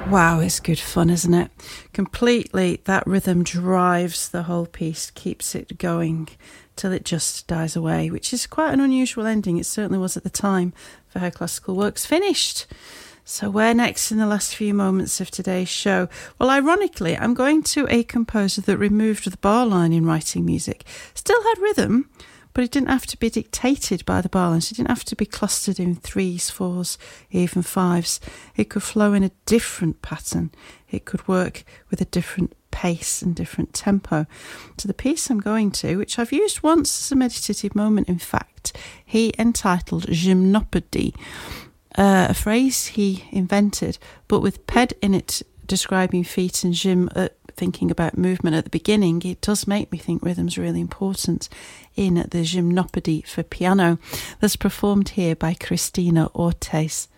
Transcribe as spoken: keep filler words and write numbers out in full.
Wow, it's good fun, isn't it? Completely, that rhythm drives the whole piece, keeps it going till it just dies away, which is quite an unusual ending. It certainly was at the time for Her Classical Works finished. So where next in the last few moments of today's show? Well, ironically, I'm going to a composer that removed the bar line in writing music. Still had rhythm, but it didn't have to be dictated by the bar lines. It didn't have to be clustered in threes, fours, even fives. It could flow in a different pattern. It could work with a different pace and different tempo. So the piece I'm going to, which I've used once as a meditative moment, in fact, he entitled Gymnopédie. Uh, a phrase he invented, but with ped in it describing feet and gym uh, thinking about movement at the beginning, it does make me think rhythm's really important in the Gymnopédie for piano that's performed here by Christina Ortiz.